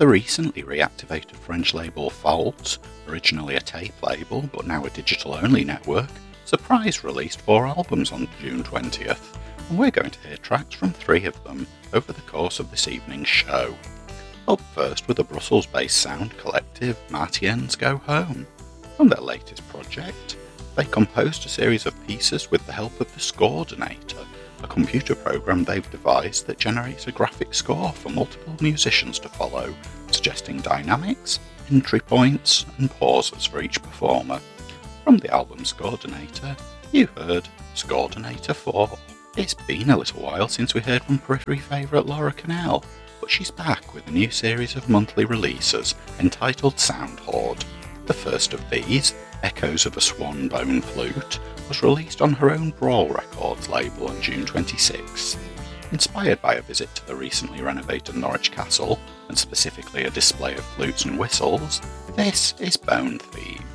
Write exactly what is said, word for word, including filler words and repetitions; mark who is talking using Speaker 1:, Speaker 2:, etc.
Speaker 1: The recently reactivated French label Fault, originally a tape label but now a digital-only network, surprise released four albums on June twentieth, and we're going to hear tracks from three of them over the course of this evening's show. Up first with the Brussels-based sound collective Martiens Go Home. From their latest project, they composed a series of pieces with the help of the Scoredonator, a computer program they've devised that generates a graphic score for multiple musicians to follow, suggesting dynamics, entry points, and pauses for each performer. From the album Scoredonator, you heard Scoredonator four. It's been a little while since we heard from Periphery favourite Laura Cannell, but she's back with a new series of monthly releases entitled Sound Horde. The first of these, Echoes of a Swan Bone Flute, was released on her own Brawl Records label on June twenty-sixth. Inspired by a visit to the recently renovated Norwich Castle, and specifically a display of flutes and whistles, this is Bone Thief.